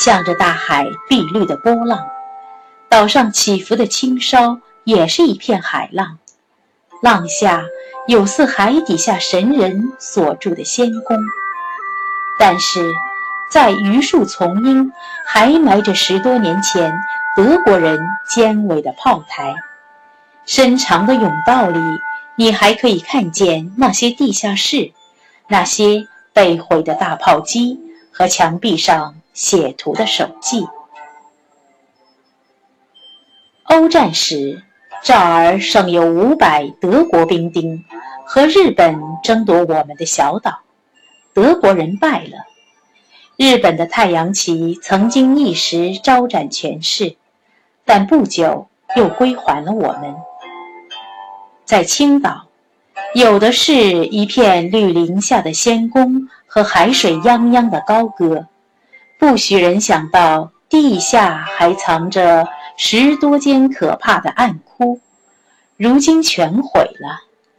向着大海碧绿的波浪，岛上起伏的青梢也是一片海浪，浪下有似海底下神人所住的仙宫，但是在榆树丛荫还埋着10多年前德国人坚伟的炮台，深长的甬道里，你还可以看见那些地下室，那些被毁的大炮机和墙壁上写图的手记。欧战时，这儿剩有500德国兵丁和日本争夺我们的小岛，德国人败了。日本的太阳旗曾经一时招展全市，但不久又归还了我们。在青岛，有的是一片绿林下的仙宫和海水泱泱的高歌，不许人想到地下还藏着10多间可怕的暗窟，如今全毁了。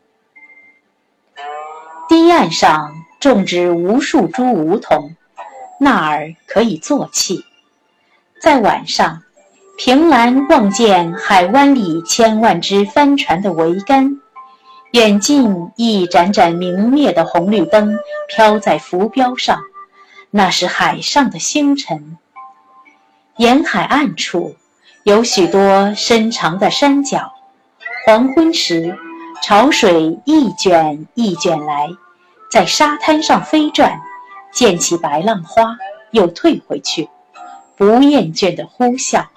堤岸上种植无数株梧桐，那儿可以坐气。在晚上，凭栏望见海湾里千万只帆船的桅杆，远近一盏盏明灭的红绿灯飘在浮标上，那是海上的星辰。沿海岸处有许多深长的山脚，黄昏时潮水一卷一卷来，在沙滩上飞转，溅起白浪花，又退回去，不厌倦地呼啸。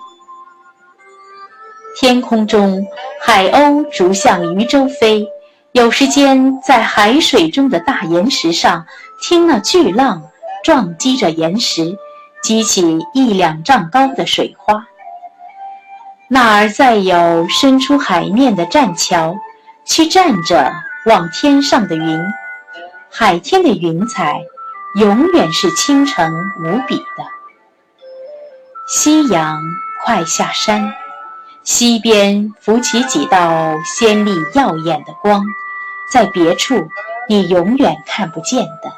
天空中海鸥逐向渔舟飞，有时间在海水中的大岩石上听那巨浪撞击着岩石，激起1、2丈高的水花。那儿再有伸出海面的栈桥，去站着望天上的云，海天的云彩永远是倾城无比的。夕阳快下山，西边浮起几道鲜丽耀眼的光，在别处你永远看不见的。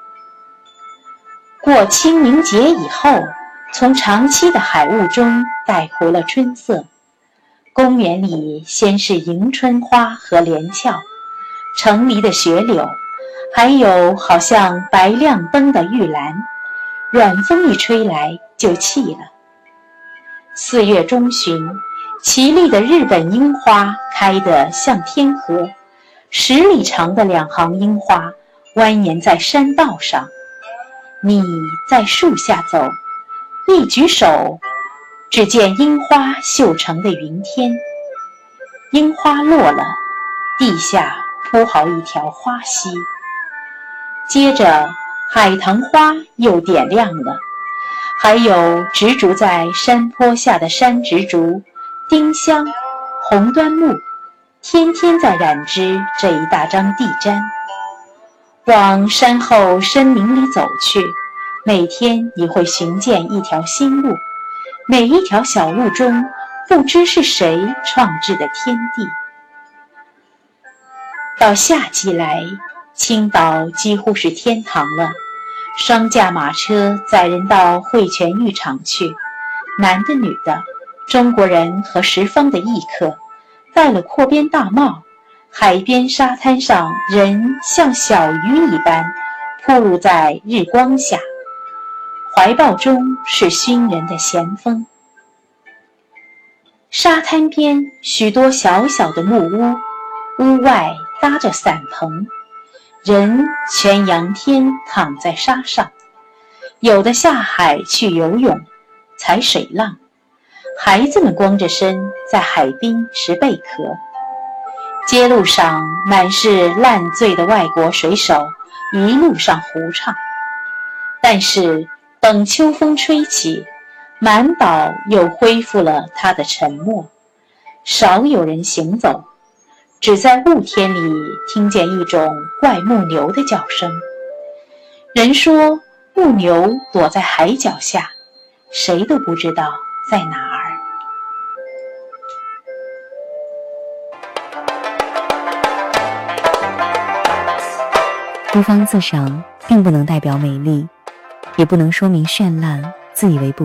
过清明节以后，从长期的海雾中带回了春色。公园里先是迎春花和连翘，城里的雪柳，还有好像白亮灯的玉兰，软风一吹来就气了。4月中旬，奇丽的日本樱花开得像天河，10里长的2行樱花蜿蜒在山道上。你在树下走，一举手，只见樱花绣成的云天。樱花落了，地下铺好一条花溪。接着海棠花又点亮了，还有植株在山坡下的山植竹、丁香、红端木，天天在染织这一大张地毡。往山后深林里走去，每天你会寻见一条新路，每一条小路中不知是谁创制的天地。到夏季来，青岛几乎是天堂了，双驾马车载人到汇泉浴场去，男的女的，中国人和10方的异客，戴了阔边大帽，海边沙滩上人像小鱼一般铺露在日光下，怀抱中是熏人的咸风。沙滩边许多小小的木屋，屋外搭着伞棚，人全仰天躺在沙上，有的下海去游泳踩水浪，孩子们光着身在海滨拾贝壳。街路上满是烂醉的外国水手，一路上胡唱。但是等秋风吹起，满岛又恢复了它的沉默，少有人行走，只在雾天里听见一种怪牧牛的叫声。人说牧牛躲在海脚下，谁都不知道在哪儿。 孤芳自赏并不能代表美丽，也不能说明绚烂，自以为不